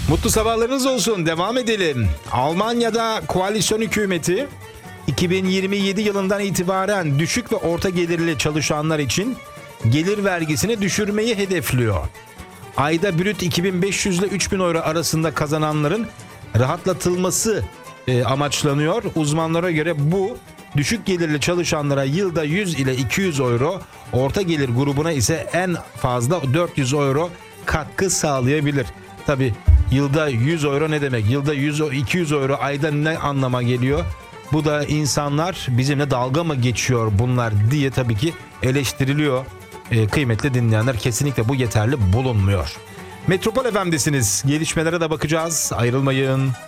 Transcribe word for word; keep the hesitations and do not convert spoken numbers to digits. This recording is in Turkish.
Mutlu sabahlarınız olsun. Devam edelim. Almanya'da koalisyon hükümeti iki bin yirmi yedi yılından itibaren düşük ve orta gelirli çalışanlar için gelir vergisini düşürmeyi hedefliyor. Ayda brüt iki bin beş yüz ile üç bin euro arasında kazananların rahatlatılması e, amaçlanıyor. Uzmanlara göre bu düşük gelirli çalışanlara yılda yüz ile iki yüz euro, orta gelir grubuna ise en fazla dört yüz euro katkı sağlayabilir. Tabii yılda yüz euro ne demek? Yılda yüz iki yüz euro ayda ne anlama geliyor? Bu da insanlar bizimle dalga mı geçiyor bunlar diye tabii ki eleştiriliyor. E, kıymetli dinleyenler, kesinlikle bu yeterli bulunmuyor. Metropol F M'desiniz. Gelişmelere de bakacağız. Ayrılmayın.